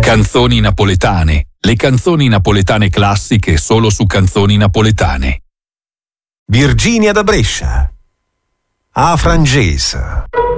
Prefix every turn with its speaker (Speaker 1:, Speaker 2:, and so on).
Speaker 1: Canzoni napoletane. Le canzoni napoletane classiche solo su Canzoni Napoletane.
Speaker 2: Virginia da Brescia. A Frangesa.